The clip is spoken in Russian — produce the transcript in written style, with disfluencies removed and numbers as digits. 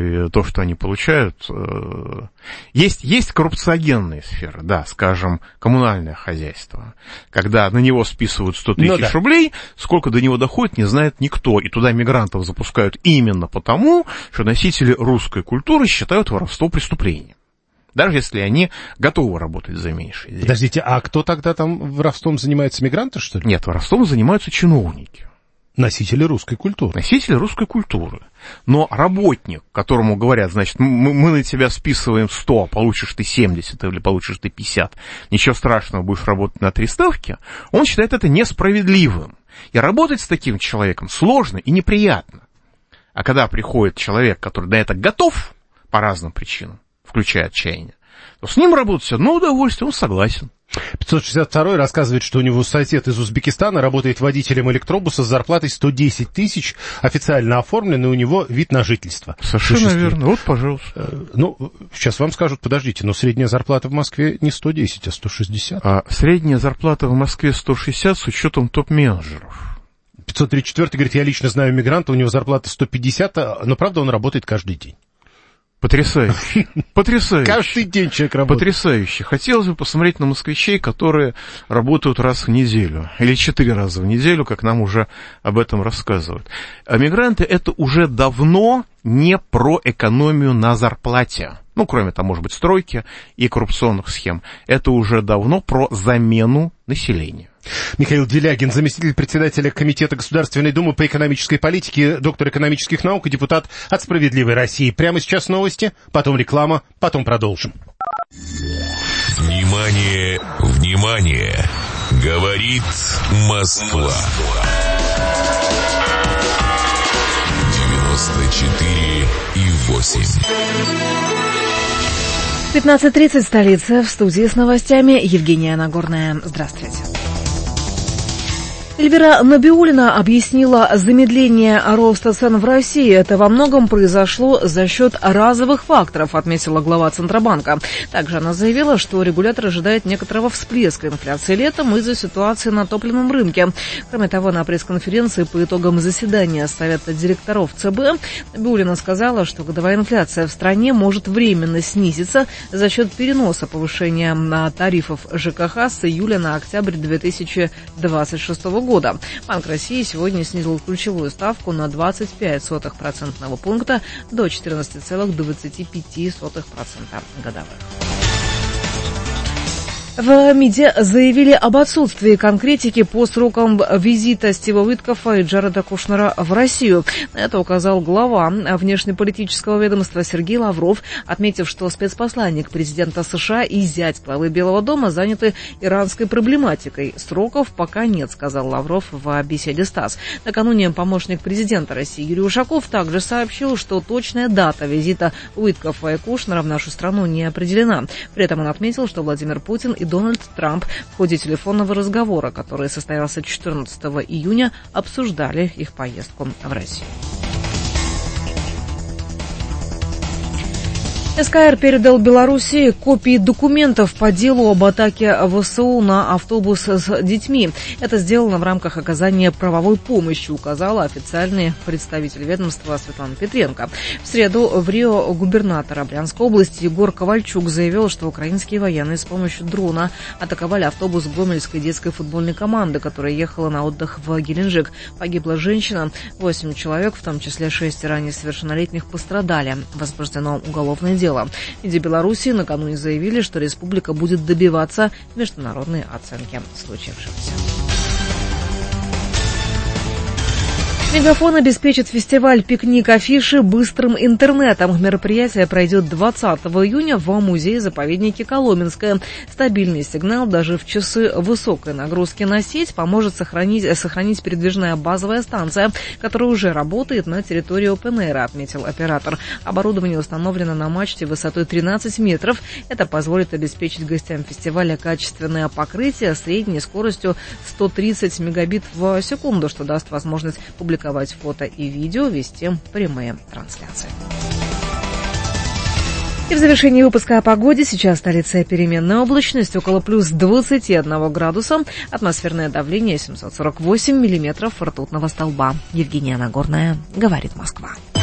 то, что они получают. Есть коррупциогенные сферы, да, скажем, коммунальное хозяйство, когда на него списывают 100 тысяч рублей, сколько до него доходит, не знает никто, и туда мигрантов запускают именно потому, что носители русской культуры считают воровство преступлением. Даже если они готовы работать за меньшие деньги. Подождите, а кто тогда там воровством занимается, мигранты, что ли? Нет, воровством занимаются чиновники. Носители русской культуры. Носители русской культуры. Но работник, которому говорят, значит, мы на тебя списываем 100, получишь ты 70 или получишь ты 50, ничего страшного, будешь работать на 3 ставки, он считает это несправедливым. И работать с таким человеком сложно и неприятно. А когда приходит человек, который на это готов по разным причинам, включая отчаяние, то с ним работать все одно удовольствие, он согласен. 562 рассказывает, что у него сосед из Узбекистана работает водителем электробуса с зарплатой 110 тысяч, официально оформлен, и у него вид на жительство. Совершенно верно. Вот, пожалуйста. Сейчас вам скажут, подождите, но средняя зарплата в Москве не 110, а 160. Средняя зарплата в Москве 160 с учетом топ-менеджеров. 534 говорит, я лично знаю мигранта, у него зарплата 150, но, правда, он работает каждый день. Потрясающе. Потрясающе. Каждый день человек работает. Потрясающе. Хотелось бы посмотреть на москвичей, которые работают раз в неделю. Или 4 раза в неделю, как нам уже об этом рассказывают. А мигранты — это уже давно не про экономию на зарплате. Кроме там, может быть, стройки и коррупционных схем. Это уже давно про замену населения. Михаил Делягин, заместитель председателя Комитета Государственной Думы по экономической политике, доктор экономических наук и депутат от «Справедливой России». Прямо сейчас новости, потом реклама, потом продолжим. Внимание, внимание! Говорит Москва. 94,8. 15:30, столица, в студии с новостями Евгения Нагорная. Здравствуйте. Эльвира Набиуллина объяснила замедление роста цен в России. Это во многом произошло за счет разовых факторов, отметила глава Центробанка. Также она заявила, что регулятор ожидает некоторого всплеска инфляции летом из-за ситуации на топливном рынке. Кроме того, на пресс-конференции по итогам заседания Совета директоров ЦБ Набиуллина сказала, что годовая инфляция в стране может временно снизиться за счет переноса повышения тарифов ЖКХ с июля на октябрь 2026 года. Банк России сегодня снизил ключевую ставку на 0,25% пункта до 14,25% годовых. В МИДе заявили об отсутствии конкретики по срокам визита Стива Уиткоффа и Джареда Кушнера в Россию. На это указал глава внешнеполитического ведомства Сергей Лавров, отметив, что спецпосланник президента США и зять главы Белого дома заняты иранской проблематикой. Сроков пока нет, сказал Лавров в беседе с ТАСС. Накануне помощник президента России Юрий Ушаков также сообщил, что точная дата визита Уиткоффа и Кушнера в нашу страну не определена. При этом он отметил, что Владимир Путин и Дональд Трамп в ходе телефонного разговора, который состоялся 14 июня, обсуждали их поездку в Россию. СКР передал Белоруссии копии документов по делу об атаке ВСУ на автобус с детьми. Это сделано в рамках оказания правовой помощи, указала официальный представитель ведомства Светлана Петренко. В среду в Рио губернатор Брянской области Егор Ковальчук заявил, что украинские военные с помощью дрона атаковали автобус Гомельской детской футбольной команды, которая ехала на отдых в Геленджик. Погибла женщина, 8 человек, в том числе 6 несовершеннолетних, пострадали. Возбуждено уголовное дело. В МИДе Беларуси накануне заявили, что республика будет добиваться международной оценки случившегося. Мегафон обеспечит фестиваль «Пикник Афиши» быстрым интернетом. Мероприятие пройдет 20 июня в музее-заповеднике Коломенское. Стабильный сигнал даже в часы высокой нагрузки на сеть поможет сохранить передвижная базовая станция, которая уже работает на территории Open-Air, отметил оператор. Оборудование установлено на мачте высотой 13 метров. Это позволит обеспечить гостям фестиваля качественное покрытие средней скоростью 130 мегабит в секунду, что даст возможность публиковать фото и видео, вести прямые трансляции. И в завершении выпуска о погоде. Сейчас столица переменная облачность, около плюс 21 градуса. Атмосферное давление 748 миллиметров ртутного столба. Евгения Нагорная, говорит Москва.